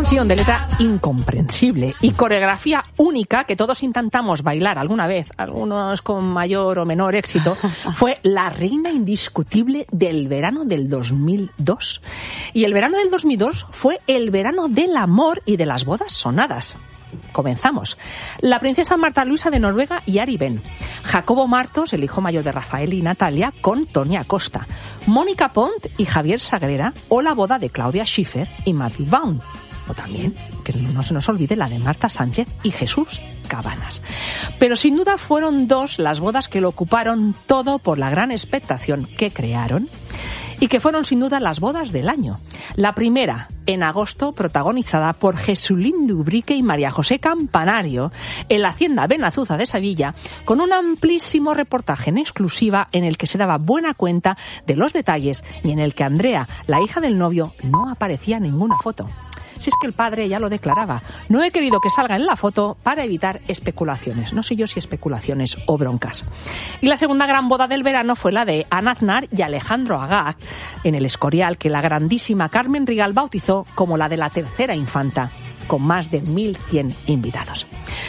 canción de letra incomprensible y coreografía única que todos intentamos bailar alguna vez, algunos con mayor o menor éxito, fue la reina indiscutible del verano del 2002. Y el verano del 2002 fue el verano del amor y de las bodas sonadas. Comenzamos. La princesa Marta Luisa de Noruega y Ari Behn. Jacobo Martos, el hijo mayor de Rafael y Natalia, con Tony Acosta. Mónica Pont y Javier Sagrera, o la boda de Claudia Schiffer y Matthew Vaughn. O también, que no se nos olvide, la de Marta Sánchez y Jesús Cabanas. Pero sin duda fueron dos las bodas que lo ocuparon todo por la gran expectación que crearon y que fueron sin duda las bodas del año. La primera, en agosto, protagonizada por Jesulín Dubrique y María José Campanario en la Hacienda Benazuza de Sevilla, con un amplísimo reportaje en exclusiva en el que se daba buena cuenta de los detalles y en el que Andrea, la hija del novio, no aparecía en ninguna foto. Si es que el padre ya lo declaraba, no he querido que salga en la foto para evitar especulaciones. No sé yo si especulaciones o broncas. Y la segunda gran boda del verano fue la de Ana Aznar y Alejandro Agag en el Escorial, que la grandísima Carmen Rigal bautizó como la de la tercera infanta, con más de 1.100 invitados.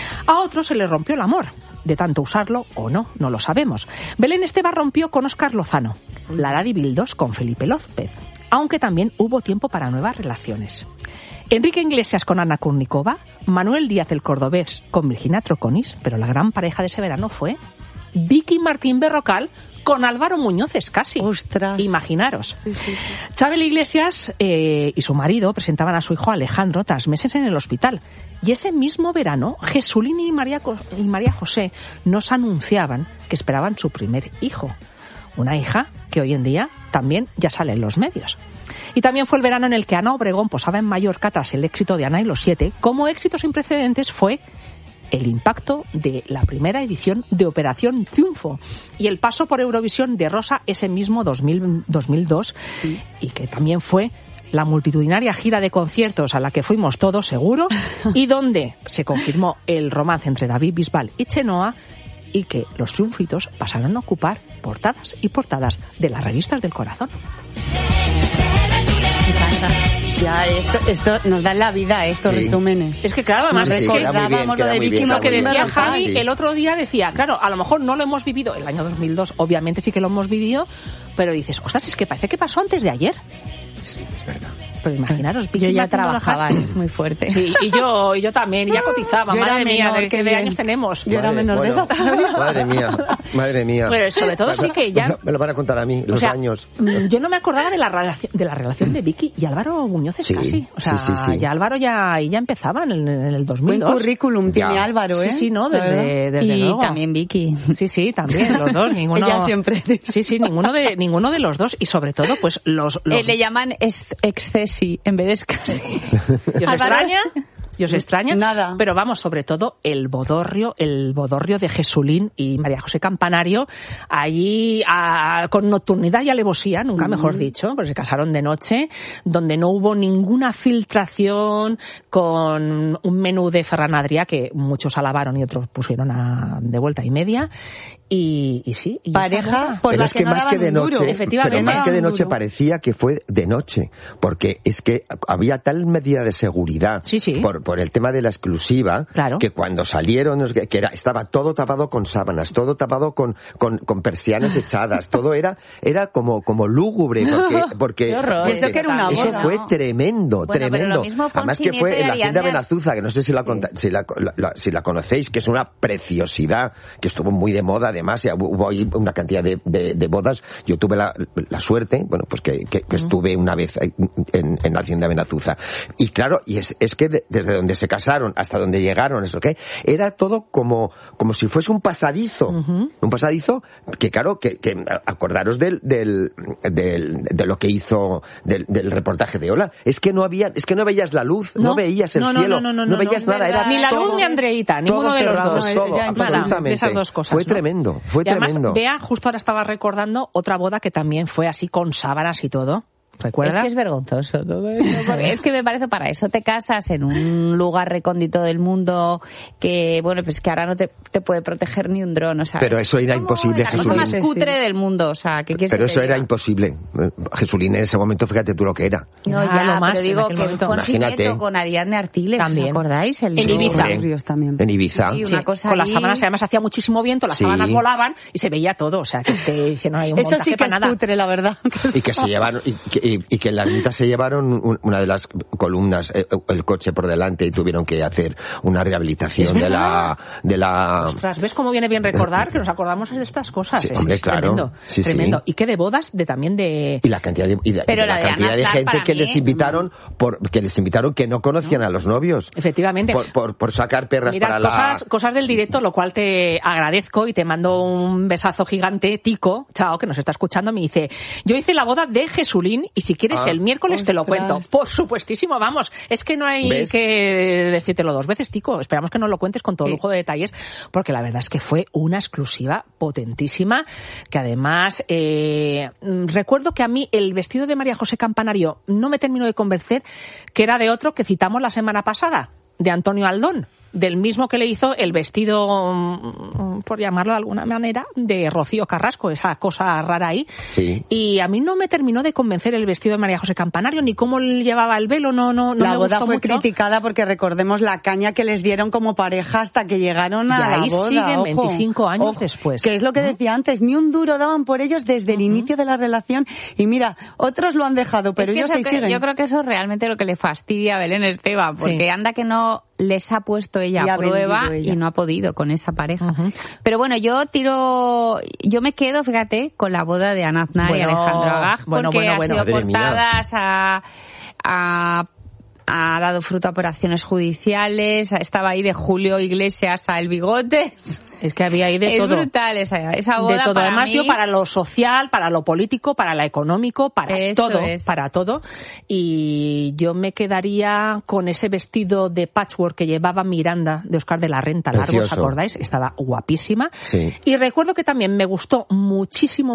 A otros se les rompió el amor. De tanto usarlo o no, no lo sabemos. Belén Esteban rompió con Óscar Lozano, Laradi Bildos con Felipe López, aunque también hubo tiempo para nuevas relaciones. Enrique Iglesias con Ana Kurnikova, Manuel Díaz el Cordobés con Virginia Troconis, pero la gran pareja de ese verano fue Vicky Martín Berrocal con Álvaro Muñoz Escasi. ¡Ostras! Imaginaros. Sí. Chabel Iglesias y su marido presentaban a su hijo Alejandro tras meses en el hospital. Y ese mismo verano, Jesulín y María José nos anunciaban que esperaban su primer hijo. Una hija que hoy en día también ya sale en los medios. Y también fue el verano en el que Ana Obregón posaba en Mallorca tras el éxito de Ana y los Siete. Como éxito sin precedentes fue el impacto de la primera edición de Operación Triunfo y el paso por Eurovisión de Rosa ese mismo 2002 y que también fue la multitudinaria gira de conciertos a la que fuimos todos seguro y donde se confirmó el romance entre David Bisbal y Chenoa y que los triunfitos pasaron a ocupar portadas y portadas de las revistas del corazón. Ya, esto nos da la vida, estos resúmenes. Es que claro, además recordábamos lo de Vicky, lo que decía Javi el otro día, decía, claro, a lo mejor no lo hemos vivido el año 2002, obviamente sí que lo hemos vivido, pero dices, ostras, es que parece que pasó antes de ayer. Sí, es verdad. Pero imaginaros, yo ya trabajaba, es muy fuerte. Sí, y yo también, ya cotizaba. Madre mía, ¿de años tenemos? Yo era menor de edad. Madre mía. Pero sobre todo sí que ya... Me lo van a contar a mí, los años. Yo no me acordaba de la relación de Vicky y Álvaro Muñoz Escasi. O sea, sí. ya Álvaro ya empezaba en el 2002. Buen currículum tiene Álvaro, ¿eh? Sí, ¿no? Desde y luego. También Vicky. Sí, también, los dos. Ninguno... Ella siempre. Sí, ninguno de los dos. Y sobre todo, pues los... Le llaman Excesi en vez de Escasi. ¿Y os extraña? Nada. Pero vamos, sobre todo el bodorrio de Jesulín y María José Campanario, allí con nocturnidad y alevosía, nunca mejor dicho, porque se casaron de noche, donde no hubo ninguna filtración, con un menú de Ferran Adrià que muchos alabaron y otros pusieron de vuelta y media. Y sí. Y pareja por pero la es que más que de noche, efectivamente, pero más que de noche parecía que fue de noche, porque es que había tal medida de seguridad por el tema de la exclusiva, que cuando salieron estaba todo tapado con sábanas, todo tapado con persianas echadas, todo era como lúgubre, porque eso que era una boda. Eso fue tremendo. Además que fue en la Hacienda Benazuza, que no sé si la conocéis, que es una preciosidad, que estuvo muy de moda. Además, hubo ahí una cantidad de bodas. Yo tuve la suerte, bueno, pues que estuve una vez en la Hacienda Benazuza. Y claro, y es que desde donde se casaron hasta donde llegaron, eso que era todo como si fuese un pasadizo. Un pasadizo que, claro, que acordaros de lo que hizo del reportaje de Hola. Es que no veías la luz, no veías el cielo, no veías nada. Era ni la luz ni Andreita, ninguno de los dos. Todo, absolutamente. De esas dos cosas. Fue tremendo. Y además, Bea, justo ahora estaba recordando otra boda que también fue así con sábanas y todo, ¿Recuerdas? Es que es vergonzoso todo esto, porque es que me parece, para eso te casas en un lugar recóndito del mundo que, bueno, pues que ahora no te puede proteger ni un dron, o sea... Pero eso era imposible, Jesulín. La cosa más cutre del mundo, o sea, ¿qué quieres Pero que eso era diga? imposible. Jesulín en ese momento, fíjate tú lo que era. No, ya, lo más, pero digo que fue imagínate. con Ariadne Artiles, también. ¿os acordáis? En Ibiza. En Ibiza. Sí, una cosa con las ahí... sábanas, además hacía muchísimo viento, las sábanas volaban y se veía todo, o sea, que no hay un eso sí que es cutre, la verdad. Y que se llevaron, y que en la ermita se llevaron una de las columnas, el coche por delante, y tuvieron que hacer una rehabilitación de la... Ostras, ¿ves cómo viene bien recordar que nos acordamos de estas cosas? Sí, hombre, claro. Tremendo, sí, tremendo. Sí. Y que de bodas, también de... Y la cantidad de, cantidad de gente que les invitaron, que no conocían a los novios. Efectivamente. Por sacar perras. Mira, para cosas del directo, lo cual te agradezco y te mando un besazo gigante. Tico, chao, que nos está escuchando, me dice: yo hice la boda de Jesulín y si quieres el miércoles te lo cuento. Por supuestísimo, vamos, es que no hay que decírtelo dos veces, Tico. Esperamos que nos lo cuentes con todo lujo de detalles, porque la verdad es que fue una exclusiva potentísima, que además recuerdo que a mí el vestido de María José Campanario no me terminó de convencer, que era de otro que citamos la semana pasada, de Antonio Aldón, del mismo que le hizo el vestido, por llamarlo de alguna manera, de Rocío Carrasco, esa cosa rara ahí. Sí. Y a mí no me terminó de convencer el vestido de María José Campanario, ni cómo llevaba el velo, no la me boda gustó fue mucho. criticada porque recordemos la caña que les dieron como pareja hasta que llegaron a la boda. Y ahí siguen 25 años después. Que es lo que decía antes, ni un duro daban por ellos desde el inicio de la relación. Y mira, otros lo han dejado, pero ellos ahí siguen. Yo creo que eso es realmente lo que le fastidia a Belén Esteban, porque anda que no les ha puesto ella a prueba y no ha podido con esa pareja. Pero bueno, yo me quedo, fíjate, con la boda de Ana Aznar y Alejandro Agag, porque ha sido portadas, ha dado fruto a operaciones judiciales, estaba ahí de Julio Iglesias a El Bigote. Es que había ahí de todo. Es brutal esa boda. De todo. Para Además, mí, para lo social, para lo político, para lo económico, para todo. Para todo. Y yo me quedaría con ese vestido de patchwork que llevaba Miranda de Óscar de la Renta, largo, ¿os acordáis? Estaba guapísima. Sí. Y recuerdo que también me gustó muchísimo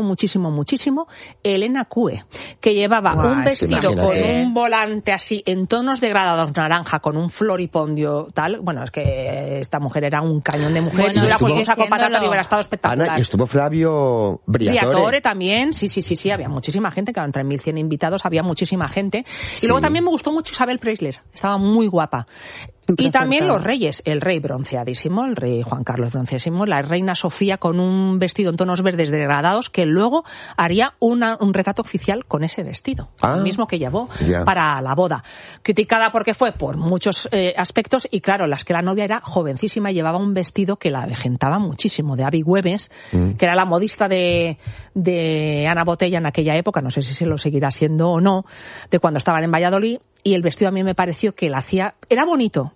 Elena Cue, que llevaba un vestido con un volante así en tonos degradados naranja, con un floripondio tal. Bueno, es que esta mujer era un cañón de mujer. Bueno, un saco patata y hubiera estado espectacular. Ana, y estuvo Flavio Briatore también, sí, había muchísima gente, claro, entre 1.100 invitados había muchísima gente. Y luego también me gustó mucho Isabel Preisler, estaba muy guapa. Y también los reyes, el rey bronceadísimo, el rey Juan Carlos bronceadísimo, la reina Sofía con un vestido en tonos verdes degradados, que luego haría un retrato oficial con ese vestido, el mismo que llevó para la boda. Criticada porque fue por muchos aspectos, y claro, la novia era jovencísima y llevaba un vestido que la avejentaba muchísimo, de Abby Güemes, que era la modista de Ana Botella en aquella época, no sé si se lo seguirá siendo o no, de cuando estaban en Valladolid, y el vestido a mí me pareció que la hacía, era bonito,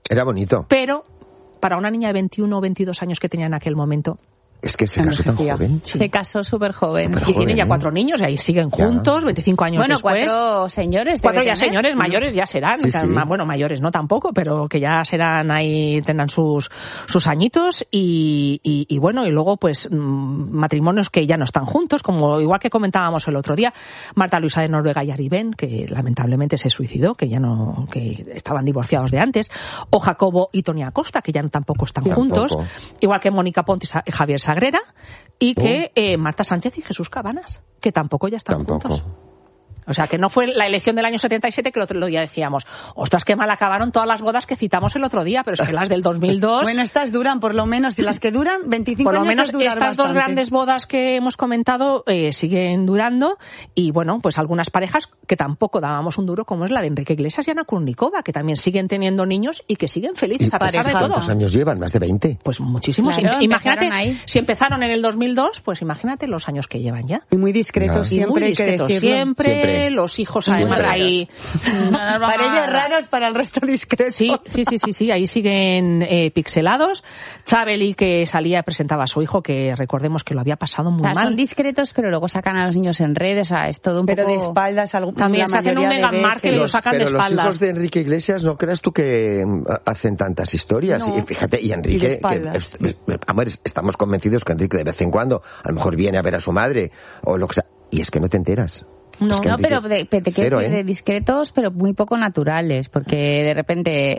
pero para una niña de 21 o 22 años que tenía en aquel momento, Es que se casó tan joven. Sí. Se casó súper joven. Y tienen ya 4 niños, y ahí siguen juntos, 25 años después. Bueno, 4 señores. 4 ya señores, mayores ya serán. Sí, sí. Bueno, mayores no tampoco, pero que ya serán ahí, tendrán sus añitos. Y bueno, y luego pues matrimonios que ya no están juntos, como igual que comentábamos el otro día, Marta Luisa de Noruega y Ari Ben, que lamentablemente se suicidó, que ya no, que estaban divorciados de antes, o Jacobo y Tony Acosta, que ya tampoco están juntos, igual que Mónica Ponte y Javier Sagrera, y que Marta Sánchez y Jesús Cabanas, que tampoco ya están juntos. O sea, que no fue la elección del año 77 que el otro día decíamos, ostras, qué mal acabaron todas las bodas que citamos el otro día, pero es que las del 2002... Bueno, estas duran, por lo menos, y las que duran 25 años. Por lo menos estas bastante. Dos grandes bodas que hemos comentado siguen durando, y bueno, pues algunas parejas que tampoco dábamos un duro, como es la de Enrique Iglesias y Ana Kurnikova, que también siguen teniendo niños y que siguen felices a pesar de todo. ¿Cuántos años llevan? ¿Más de 20? Pues muchísimos. Claro, imagínate, si empezaron en el 2002, pues imagínate los años que llevan ya. Y muy discretos siempre, hay que decirlo. Siempre, los hijos además ahí... Para ellos raros, para el resto discretos. Sí, ahí siguen pixelados. Chabeli, que salía, presentaba a su hijo, que recordemos que lo había pasado muy mal. Son discretos, pero luego sacan a los niños en redes, o sea, es todo un poco... Pero de espaldas, también se hacen un Meghan Markle y lo sacan de espaldas. Pero los hijos de Enrique Iglesias, no creas tú que hacen tantas historias. No. Y fíjate, y Enrique, estamos convencidos que Enrique de vez en cuando, a lo mejor viene a ver a su madre, o lo que sea, y es que no te enteras. No, pero de discretos, pero muy poco naturales, porque de repente,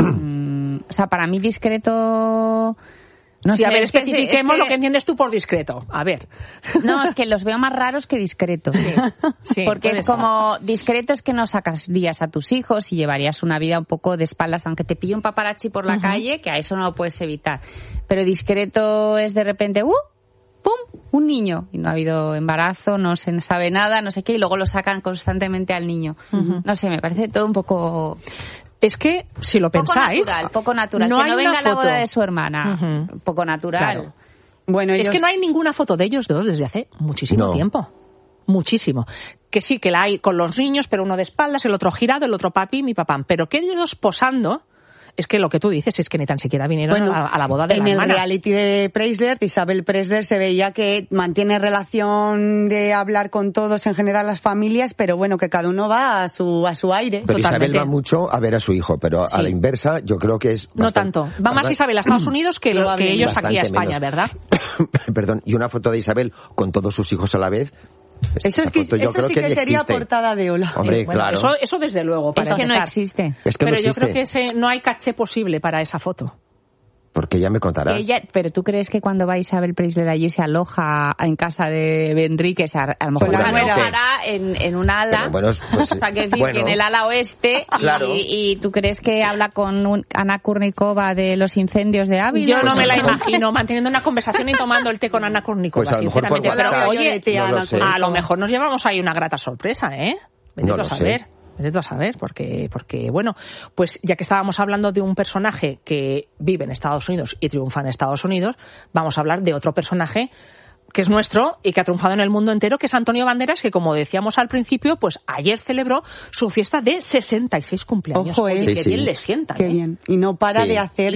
o sea, para mí discreto... No sé, a ver, especifiquemos lo que entiendes tú por discreto. A ver. No, es que los veo más raros que discretos. Sí, porque es como discreto es que no sacas días a tus hijos y llevarías una vida un poco de espaldas, aunque te pille un paparazzi por la calle, que a eso no lo puedes evitar. Pero discreto es de repente, ¡pum!, un niño. Y no ha habido embarazo, no se sabe nada, no sé qué, y luego lo sacan constantemente al niño. No sé, me parece todo un poco... Es que, si lo pensáis... Poco natural. No que no venga a la boda de su hermana. Poco natural. Claro. Bueno, es que no hay ninguna foto de ellos dos desde hace muchísimo tiempo. Muchísimo. Que sí, que la hay con los niños, pero uno de espaldas, el otro girado, el otro papi, mi papá. Pero que ellos posando... Es que lo que tú dices es que ni tan siquiera vinieron a la boda de la hermana. En el reality de Preisler, de Isabel Preisler, se veía que mantiene relación de hablar con todos, en general las familias, pero bueno, que cada uno va a su aire. Pero totalmente. Isabel va mucho a ver a su hijo, pero a la inversa yo creo que es... No tanto. Va más Isabel a Estados Unidos que ellos aquí a España, menos. ¿Verdad? Perdón, y una foto de Isabel con todos sus hijos a la vez... Eso sí que sería portada de Hola. Hombre, claro. Eso desde luego. Es que no existe. Pero yo creo que no hay caché posible para esa foto. Porque ya me contarás. Pero ¿tú crees que cuando va Isabel Preisler allí se aloja en casa de Enrique? A lo mejor se alojará en un ala. Bueno, pues, o sea, que en el ala oeste. Claro. Y ¿tú crees que habla con Ana Kurnikova de los incendios de Ávila? Yo no me la imagino manteniendo una conversación y tomando el té con Ana Kurnikova, sinceramente. Pero oye, a lo mejor nos llevamos ahí una grata sorpresa, ¿eh? Vete a saber. Vete a saber, porque, bueno, pues ya que estábamos hablando de un personaje que vive en Estados Unidos y triunfa en Estados Unidos, vamos a hablar de otro personaje que es nuestro y que ha triunfado en el mundo entero, que es Antonio Banderas, que como decíamos al principio, pues ayer celebró su fiesta de 66 cumpleaños. Ojo, qué bien le sienta. Qué bien. Y no para de hacer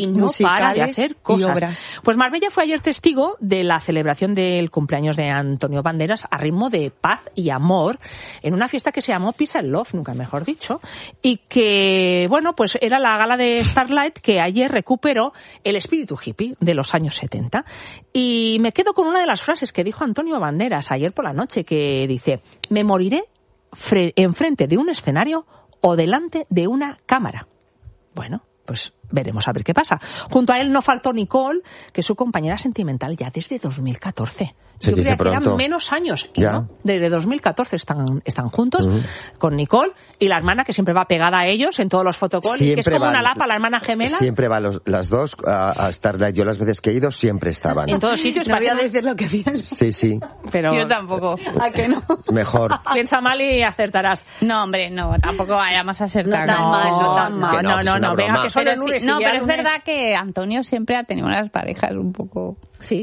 cosas. Y obras. Pues Marbella fue ayer testigo de la celebración del cumpleaños de Antonio Banderas a ritmo de paz y amor en una fiesta que se llamó Peace and Love, nunca mejor dicho, y que, bueno, pues era la gala de Starlight que ayer recuperó el espíritu hippie de los años 70. Y me quedo con una de las frases que dijo Antonio Banderas ayer por la noche, que dice: me moriré enfrente de un escenario o delante de una cámara. Bueno, pues veremos a ver qué pasa. Junto a él no faltó Nicole, que es su compañera sentimental ya desde 2014. Yo creía que eran menos años. Y no, desde 2014 están juntos con Nicole y la hermana, que siempre va pegada a ellos en todos los photocalls, que es como una lapa, la hermana gemela. Siempre van las dos a Starlight. Yo las veces que he ido siempre estaban. En todos sitios. No voy a decir lo que pienso. Sí. Pero yo tampoco. ¿A que no? Mejor. Piensa mal y acertarás. No, hombre, no, tampoco vayamos a acertar. No tan mal. No, venga, que solo el lunes. No, pero es verdad que Antonio siempre ha tenido unas parejas un poco...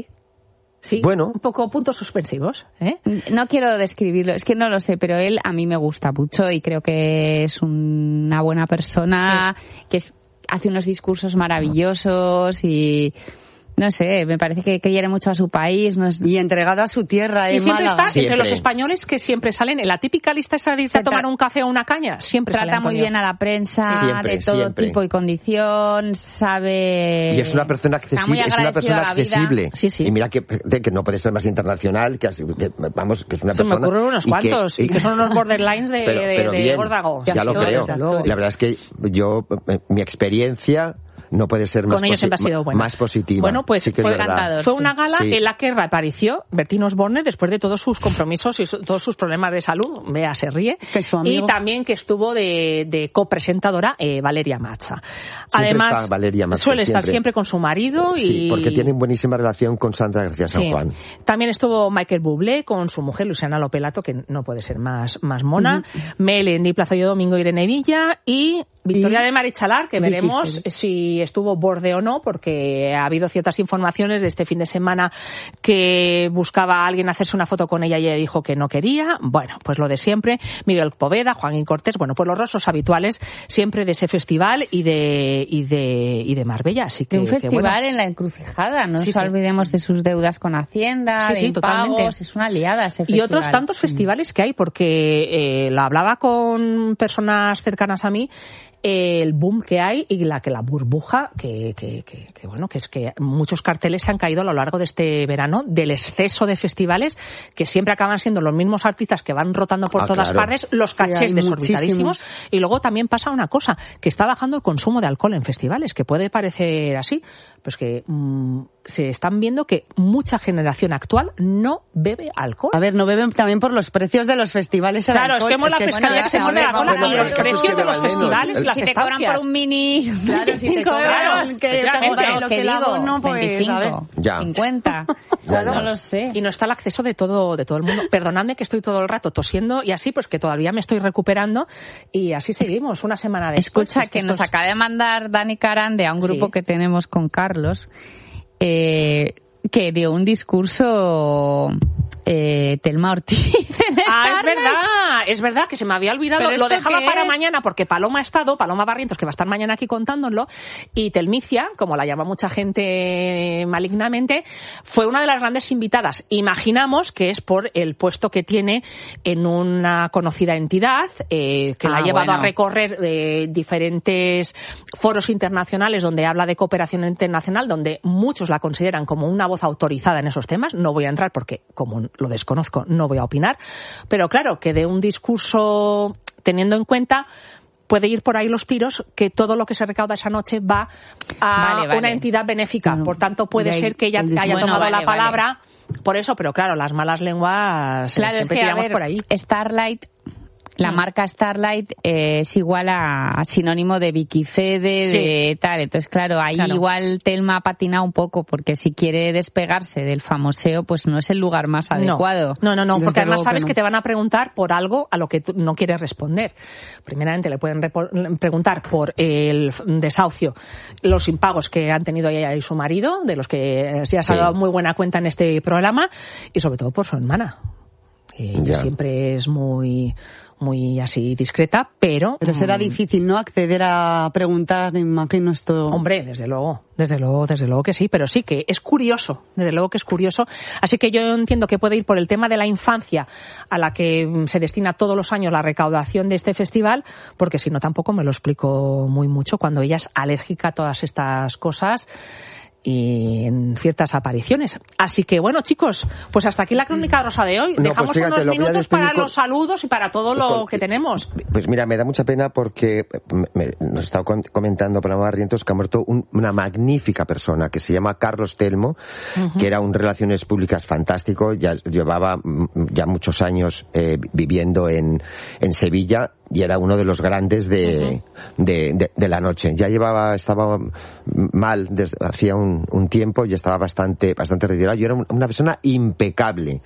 Sí, bueno, un poco puntos suspensivos, ¿eh? No quiero describirlo, es que no lo sé, pero él a mí me gusta mucho y creo que es una buena persona, que hace unos discursos maravillosos y... No sé, me parece que quiere mucho a su país. Y entregado a su tierra. Y siempre Málaga. está entre los españoles que siempre salen en la típica lista esa de irse a tomar un café o una caña. Siempre trata sale muy bien a la prensa, de todo tipo y condición, sabe... Y es una persona accesible. Sí. Y mira que no puede ser más internacional, que es una persona... Se me ocurren unos cuantos, que son unos borderlines de Gordago. Ya lo creo. La verdad es que mi experiencia... no puede ser más, más positiva. Bueno, pues sí que fue una gala en la que reapareció Bertín Osborne después de todos sus compromisos y todos sus problemas de salud. Vea, se ríe. Y también que estuvo de copresentadora Valeria Macha. Además, suele estar siempre con su marido. Sí, porque tienen buenísima relación con Sandra García San Juan. También estuvo Michael Bublé con su mujer Luciana Lopelato, que no puede ser más mona. Melendi, Plaza de Domingo, Irene Villa y Victoria de Marichalar, que veremos si estuvo borde o no, porque ha habido ciertas informaciones de este fin de semana que buscaba a alguien hacerse una foto con ella y ella dijo que no quería. Bueno, pues lo de siempre. Miguel Poveda, Joaquín Cortés, bueno, pues los rostros habituales siempre de ese festival y de Marbella. Así que un festival en la encrucijada, no nos olvidemos de sus deudas con Hacienda, de impagos, es una aliada ese festival. Y otros tantos festivales que hay, porque lo hablaba con personas cercanas a mí. el boom que hay y la burbuja que bueno, que es que muchos carteles se han caído a lo largo de este verano del exceso de festivales, que siempre acaban siendo los mismos artistas que van rotando por todas partes, los cachés desorbitadísimos. Y luego también pasa una cosa, que está bajando el consumo de alcohol en festivales, que puede parecer así, pues que se están viendo que mucha generación actual no bebe alcohol. A ver, no beben también por los precios de los festivales. Claro, es que hemos la pescaría que se muerde la cola y los precios de los festivales, las si te cobran por un mini, claro, si te cobran lo que digo, no, pues, 25, 50, no lo sé. Y no está el acceso de todo el mundo. Perdonadme que estoy todo el rato tosiendo y así, pues que todavía me estoy recuperando y así seguimos una semana después. Escucha, que nos acaba de mandar Dani Carande a un grupo que tenemos con Carlos, que dio un discurso Telma Ortiz. Es verdad que se me había olvidado. Lo dejaba para mañana porque Paloma Barrientos, que va a estar mañana aquí contándolo, y Telmicia, como la llama mucha gente malignamente, fue una de las grandes invitadas. Imaginamos que es por el puesto que tiene en una conocida entidad, que la ha llevado a recorrer diferentes foros internacionales donde habla de cooperación internacional, donde muchos la consideran como una voz autorizada en esos temas. No voy a entrar porque, como lo desconozco, no voy a opinar, pero claro, que de un discurso teniendo en cuenta puede ir por ahí los tiros que todo lo que se recauda esa noche va a una entidad benéfica. Por tanto, puede ser que ella haya tomado la palabra por eso, pero claro, las malas lenguas siempre tiramos por ahí. Starlight, la marca Starlight es igual a sinónimo de Vicky Fede, de tal. Entonces, claro, ahí igual Telma ha patinado un poco, porque si quiere despegarse del famoseo, pues no es el lugar más adecuado. No, porque además sabes que te van a preguntar por algo a lo que tú no quieres responder. Primeramente le pueden preguntar por el desahucio, los impagos que han tenido ella y su marido, de los que ya se ha dado muy buena cuenta en este programa, y sobre todo por su hermana. Ella siempre es muy así discreta, pero será difícil, ¿no?, acceder a preguntar, me imagino esto. Hombre, desde luego que sí, pero sí que es curioso, desde luego que es curioso. Así que yo entiendo que puede ir por el tema de la infancia, a la que se destina todos los años la recaudación de este festival, porque si no tampoco me lo explico muy mucho cuando ella es alérgica a todas estas cosas y en ciertas apariciones. Así que bueno, chicos, pues hasta aquí la Crónica Rosa de hoy. Dejamos unos minutos para los saludos y para todo lo que tenemos. Pues mira, me da mucha pena porque nos estaba comentando Paloma Barrientos que ha muerto una magnífica persona que se llama Carlos Telmo, que era un relaciones públicas fantástico, ya llevaba ya muchos años viviendo en Sevilla y era uno de los grandes de la noche. Ya estaba mal desde hacía un tiempo y estaba bastante retirado. Yo era una persona impecable,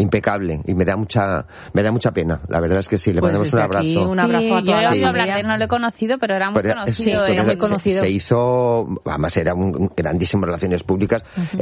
y me da mucha pena. La verdad es que sí, le mandamos un abrazo. Un abrazo a toda la familia. No lo he conocido, pero era muy conocido. Era muy conocido. Se hizo, además era un grandísimo relaciones públicas.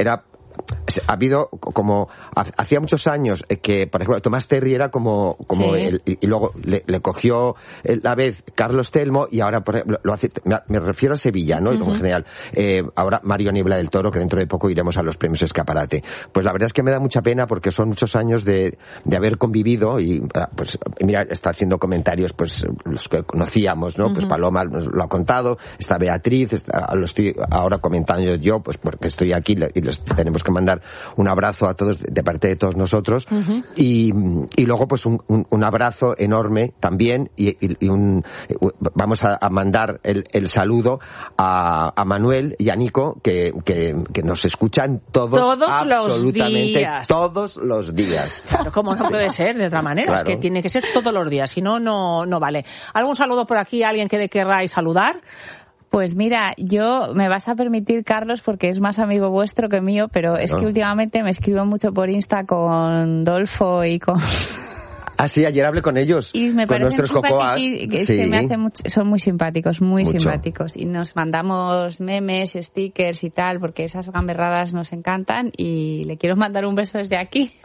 Ha habido como hacía muchos años que, por ejemplo, Tomás Terry era como y luego le cogió la vez Carlos Telmo, y ahora por ejemplo, me refiero a Sevilla, ¿no? En general, ahora Mario Niebla del Toro, que dentro de poco iremos a los premios Escaparate. Pues la verdad es que me da mucha pena porque son muchos años de haber convivido y pues mira, está haciendo comentarios pues los que conocíamos, ¿no? Pues Paloma lo ha contado, está Beatriz, lo estoy ahora comentando yo, pues porque estoy aquí y les tenemos que mandar un abrazo a todos de parte de todos nosotros, y luego pues un abrazo enorme también y vamos a mandar el saludo a Manuel y a Nico que nos escuchan absolutamente todos los días. Claro, como no puede ser de otra manera, claro. Es que tiene que ser todos los días, si no vale. ¿Algún saludo por aquí, alguien que querráis saludar? Pues mira, me vas a permitir, Carlos, porque es más amigo vuestro que mío, pero es que últimamente me escribo mucho por Insta con Dolfo y con... Ah, sí, ayer hablé con ellos, y me con nuestros cocoas. Son muy simpáticos, simpáticos. Y nos mandamos memes, stickers y tal, porque esas gamberradas nos encantan y le quiero mandar un beso desde aquí.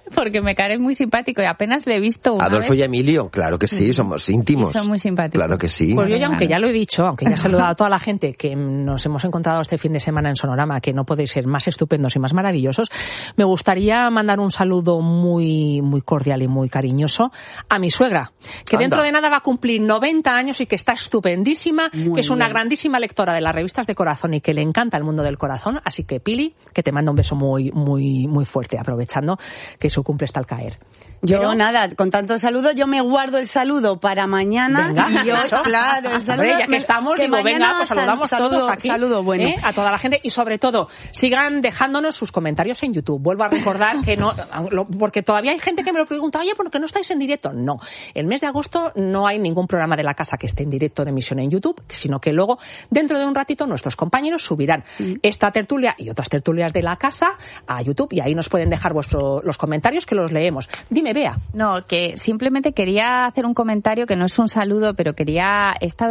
porque me cae muy simpático y apenas le he visto una Adolfo vez. Y Emilio, claro que sí, somos íntimos. Y son muy simpáticos. Claro que sí. Pues yo ya, aunque ya lo he dicho, aunque ya he saludado a toda la gente que nos hemos encontrado este fin de semana en Sonorama, que no podéis ser más estupendos y más maravillosos, me gustaría mandar un saludo muy, muy cordial y muy cariñoso a mi suegra, que dentro de nada va a cumplir 90 años y que está estupendísima, que es una grandísima lectora de las revistas de corazón y que le encanta el mundo del corazón. Así que, Pili, que te mando un beso muy, muy, muy fuerte, aprovechando que su cumple está al caer. Yo nada, con tanto saludo, yo me guardo el saludo para mañana. Venga, y yo, claro, el saludo. Hombre, ya que estamos, digo, venga, pues saludamos todos aquí. Saludo bueno. A toda la gente y sobre todo, sigan dejándonos sus comentarios en YouTube. Vuelvo a recordar que no, porque todavía hay gente que me lo pregunta, oye, ¿por qué no estáis en directo? No, el mes de agosto no hay ningún programa de la casa que esté en directo de emisión en YouTube, sino que luego, dentro de un ratito, nuestros compañeros subirán esta tertulia y otras tertulias de la casa a YouTube y ahí nos pueden dejar los comentarios que los leemos. Dime, Bea. No, que simplemente quería hacer un comentario que no es un saludo, pero he estado